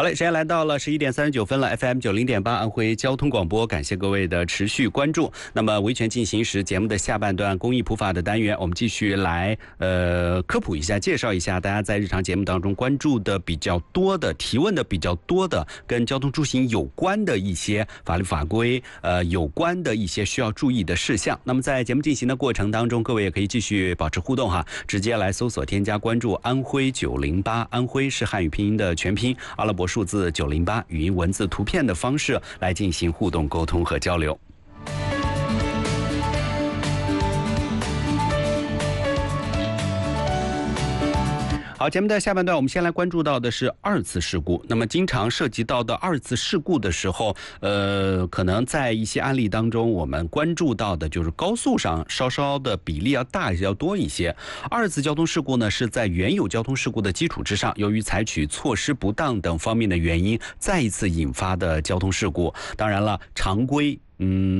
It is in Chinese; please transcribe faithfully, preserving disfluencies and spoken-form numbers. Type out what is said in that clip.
好嘞，时间来到了十一点三十九分了 ，F M 九零点八安徽交通广播，感谢各位的持续关注。那么维权进行时节目的下半段公益普法的单元，我们继续来呃科普一下，介绍一下大家在日常节目当中关注的比较多的、提问的比较多的跟交通出行有关的一些法律法规，呃有关的一些需要注意的事项。那么在节目进行的过程当中，各位也可以继续保持互动哈，直接来搜索添加关注安徽九零八，安徽是汉语拼音的全拼，阿拉伯数字九零八，语音文字图片的方式来进行互动沟通和交流。好，节目的下半段，我们先来关注到的是二次事故。那么，经常涉及到的二次事故的时候，呃，可能在一些案例当中，我们关注到的就是高速上稍稍的比例要大一些，要多一些。二次交通事故呢，是在原有交通事故的基础之上，由于采取措施不当等方面的原因，再一次引发的交通事故。当然了，常规，嗯。